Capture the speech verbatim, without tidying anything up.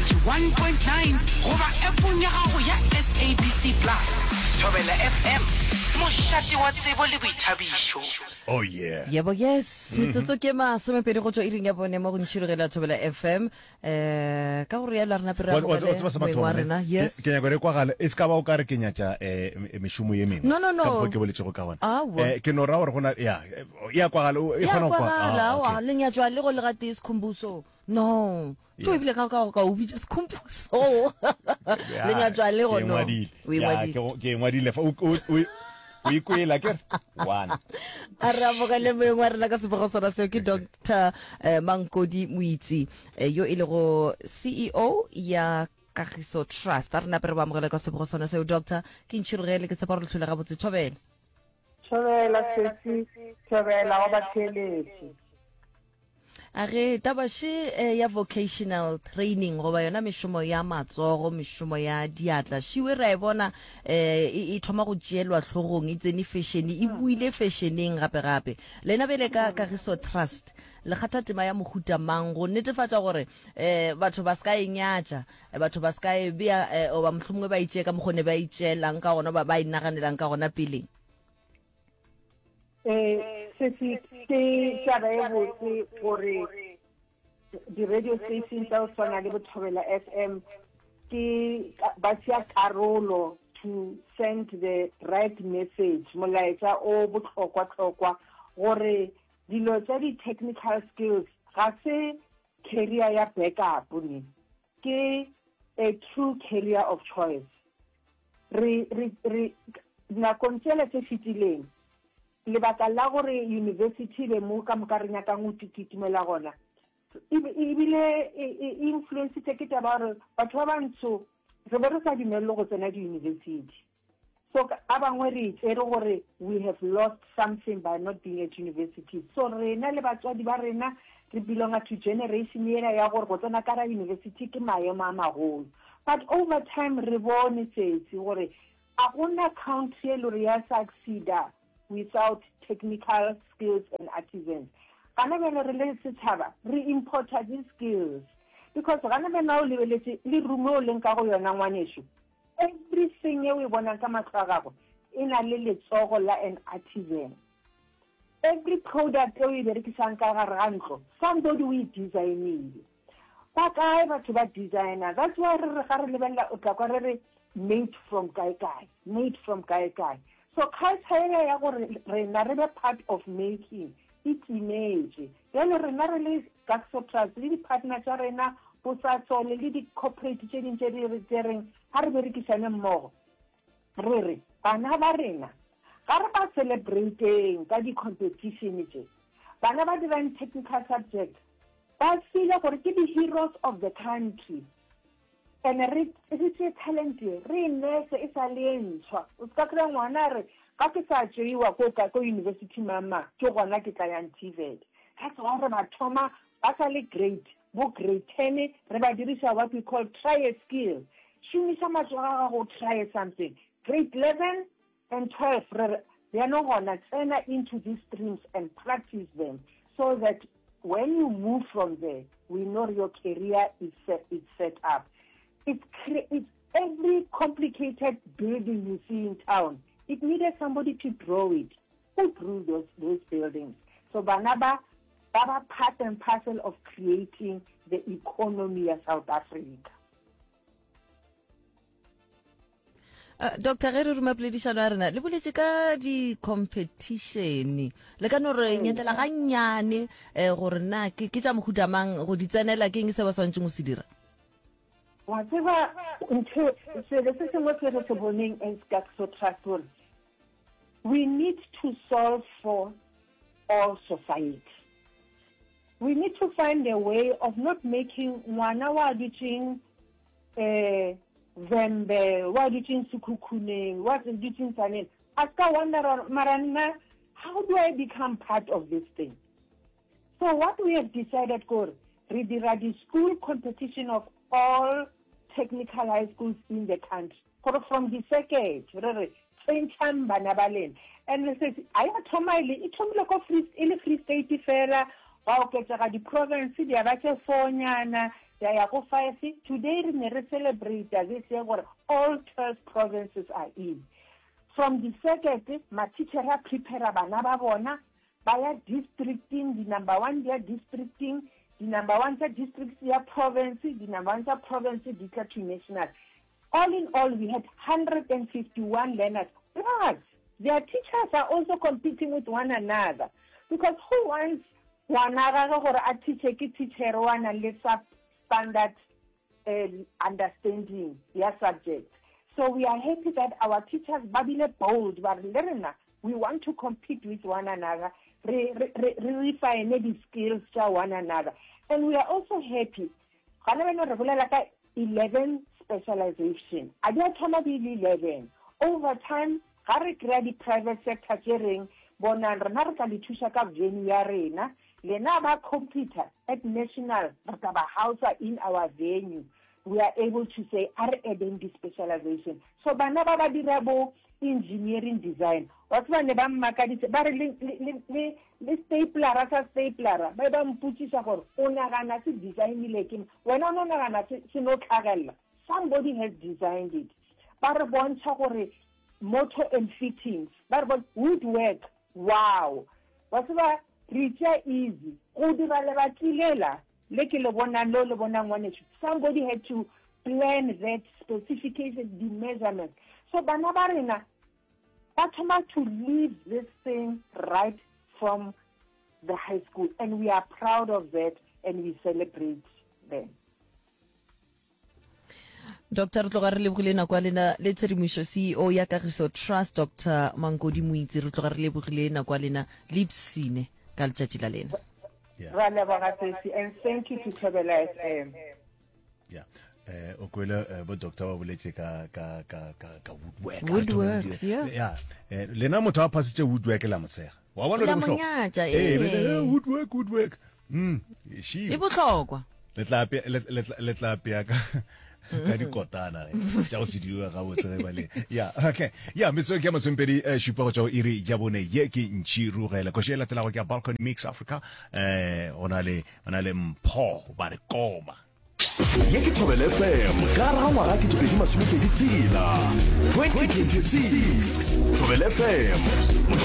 ninety-one point nine goba appong ya gago ya S A B C Plus. Thobela F M, moshati wa tsebo le boithabišo. Oh yeah. Yebo yes, metsotso ke masome pedi go tswa iring ya bone mo go ntshirela Thobela F M. Eh ka gore ya la rena pere What's what's what's wa rena. Yes. Ke nyaka re kwa gale e ska ba o ka re ke nyatsa eh meshumo ye mengwe. No no no. Ka ke boletse go ka bona. Ah, Eh ke no ra gore gona ya ya kwa gale e gona kwa. Ah wa le nyatswa le go le gate isikhumbuso. No. Tso ibile ka ka ka ubi just isikhumbuso. Le nyatswa le go no. We ngwadile. Ya ke ngwadile fa o o ikwela ke one arabo ka le mengwe re la ka sebogo sona seo ke Doctor Mankodi Moitsi yo e le go C E O ya Kagiso Trust a rena pere ba mogela ka sebogo sona seo. Doctor ke ntshirogele ke tshepa re tlhola ga botse Thobela Thobela setsi Thobela go batheletse Are tabashi ya vocational training go ba yona meshomo ya matsogo meshomo ya diatla shiwe ra e bona eh e thoma go tšelwa tlhogong e tsene fashion e buile fashioneng gape gape lena bele ka Kagiso Trust le kgatha tema ya mohuta mang go netefatsa gore eh batho ba ska enyatsa batho ba ska e bia o ba mhlomwe ba itse ka mogone ba itselang ka gona ba ba inaganelang ka gona pele eh se ke taba e botse gore di radio stations tsa tswana le Thobela F M ke ba sia karolo to send the right message molaetsa o botlhokwa tlhokwa gore dilo tsa di technical skills ga se career ya backup ni ke a true career of choice re re re na kontsela tse fitileng lebaka la gore university le mo ka mokarenya ka ngutikitimela gona ibile influence tse ke taba gore batho ba bantso re be re sa dumelle go tsena di university so a bangwe re tsere gore we have lost something by not being at university so rena le batswadi ba rena re belong to generation ena ya gore go tsena ka ra university ke maemo a magolo but over time re bone tsetsi gore a gona country le re ya succeeda without technical skills and artisans. Kana bena re le setšhaba re import these skills because kana bena o lebeletse le rumo le nka go yona ngwanesho everything e we bona ka matlagago ina le letsogo la an artisan every product e we berekisang ka gare ga ntlo somebody we designile ba kae batho ba designer that's why re re ga re lebella o tla kwa re made from guy guy made from guy guy. So culture ya gore rena re be part of making it image yalo rena re le Kagiso Trust le di partners tsa rena bo sa tsole le di corporate tse ding tse di re tsereng ha re berekisana mmogo re re bana ba rena ga re ba celebrating ka di competition tse bana ba di technical subject ba feel gore ke the heroes of the country and re re talent re nese e sa lentshwa o ska kra ngwana re ka ke sa tšeiwa ko ka ko university mama ke gona ke tla yang T V E T that's why re ba thoma ba sa le great bo grade ten re ba dirisa what we call try a skill shumisa matsoga go try something grade eleven and twelve re they are not gonna turn into these streams and practice them so that when you move from there we know your career is set, is set up. It's, it's every complicated building you see in town. It needed somebody to draw it. Who drew those those buildings? So Banaba, Baba part and parcel of creating the economy of South Africa. Uh, Doctor Gere re mapledishano a rena le boletse ka di competition le ka no re nyetela ga nnyane gore na ke ke tsa mohuta mang go di tsenela ke eng se ba swantse go se dira wa tseba ntho se le se sengwe se re se boneng as Kagiso Trust we need to solve for all society. We need to find a way of not making ngwana wa ditšeng eh Vembe, wa ditšeng Sekhukhuneng, wa ditšeng Tsaneng. Aska wonder Maranna, how do I become part of this thing? So what we have decided, Kor, we did the school competition of all technical high schools in the country. From the second, and we say, I atomile, it told me free free state fera, wow, the province, the Abacha Fonyana, ya ya go five. Today we ne re celebrate this year gore all twelve provinces are in. From the second, my teacher ha prepare bana ba bona ba ya districting, the number one dia districting, the number one sa district ya province, the number one sa province declare to national. All in all, we had one hundred fifty-one learners. Plus, their teachers are also competing with one another. Because who wants one another or a teacher ki teacher one and let's up standard uh, understanding their subject. So we are happy that our teachers babile bold, but we want to compete with one another, re, re, re, refine the skills to one another. And we are also happy. eleven specialization. I don't know eleven. Over time, Harry created private sector sharing, Bonan Renarka Litusha January, Lena ba computer at national house in our venue. We are able to say are adding the specialization. So banaba ba dirabo engineering design. What's one ba makadi ba re le le stapler sa stapler ba ba mputisa gore o nagana se design ile ke wena no nagana se no tlhagella. Somebody has designed it. Ba re bontsha gore motor and fittings, ba re woodwork. Wow. What's ba reach easy. Go dira le ba tlilela. Somebody had to plan that specification, the measurement. So Banabarina, Batama to leave this thing right from the high school, and we are proud of that, and we celebrate them. Doctor Tlogare lebogile nako ya lena le tshedimošo C E O ya Kagiso Trust Doctor Mangodi Moitsi re tlogare lebogile nako ya lena le ipsine ka letšatši la lena. Yeah. And thank you to Thobela F M. Yeah. Eh o kwela bo doctor wa boletse ka ka ka ka woodwork. Woodworks, yeah. Yeah. Eh lena motho a phasitse woodwork la mosega. Wa bona le bohlokwa. Eh woodwork woodwork. Mm. Shi. E bohlokwa. Le tla le tla pia ka ka dikotana ja o se diwa ga botse ba le. Yeah, okay. Yeah, metso ke masempedi shupo go iri ja bone ye ke ntshi rugela go shela tla go ke Balkan Mix Africa. Eh ona le ona le mpho ba re koma. Ye ke Thobela F M ka ra ngwaga ke tšwedi masome pedi tshela twenty twenty-six Thobela F M.